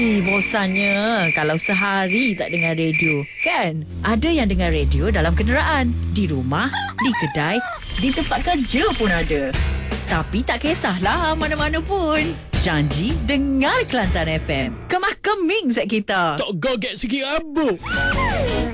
Bosannya kalau sehari tak dengar radio, kan? Ada yang dengar radio dalam kenderaan, di rumah, di kedai, di tempat kerja pun ada. Tapi tak kisahlah mana-mana pun. Janji dengar Kelantan FM. Kemah keming set kita. Tak gaget sikit abuk.